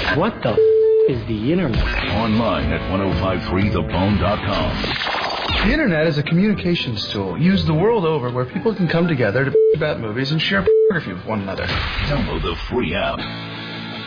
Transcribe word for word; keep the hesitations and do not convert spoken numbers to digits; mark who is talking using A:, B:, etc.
A: What the is the internet?
B: Online at ten fifty-three the bone dot com.
C: The internet is a communications tool used the world over where people can come together to about movies and share photography with one another.
B: Download the free app.